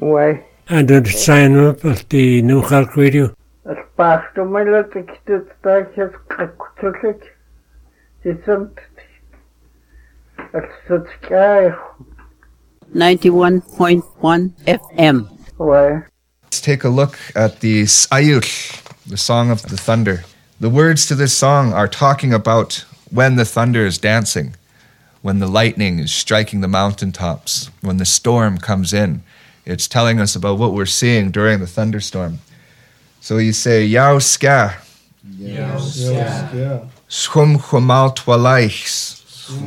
Why? And then sign up at the New Cork Radio. As pastor my lot ikitut takas kakutulek. Jitsumt. At sutskai. 91.1 FM. Why? Let's take a look at the Sayur, the Song of the Thunder. The words to this song are talking about when the thunder is dancing, when the lightning is striking the mountaintops, when the storm comes in. It's telling us about what we're seeing during the thunderstorm. So you say, Yao ska, Schum chumal twalaichs,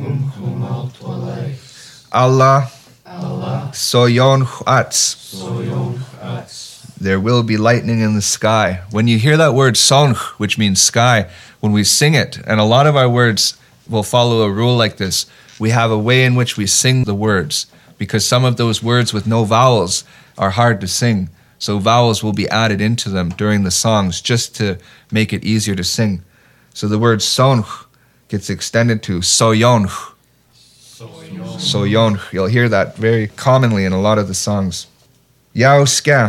Allah, Soyon chuatz. There will be lightning in the sky. When you hear that word sonch, which means sky, when we sing it, and a lot of our words will follow a rule like this, we have a way in which we sing the words, because some of those words with no vowels are hard to sing. So vowels will be added into them during the songs just to make it easier to sing. So the word sonch gets extended to soyonch. Soyonch. You'll hear that very commonly in a lot of the songs. Yao ska.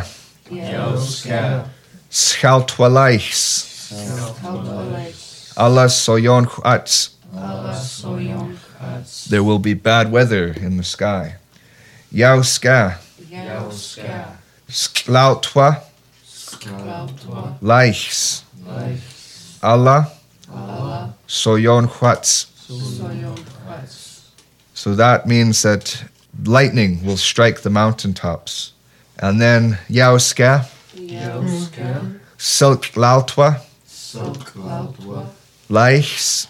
Schal twalaichs. Allah soyonch ats. There will be bad weather in the sky. Yao ska. Sklautwa. Laichs. Allah. Soyonch ats. So that means that lightning will strike the mountaintops. And then Yao ska. Silk lautwa. Laichs.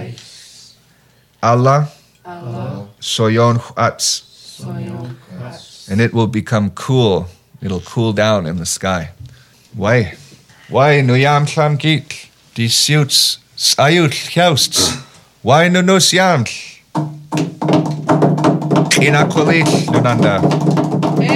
Allah. Soyonch ats. And it will become cool. It'll cool down in the sky. Why? Why no yam chlam git? Die suits ayut jousts. Why no nos yam? Inakulit lunanda.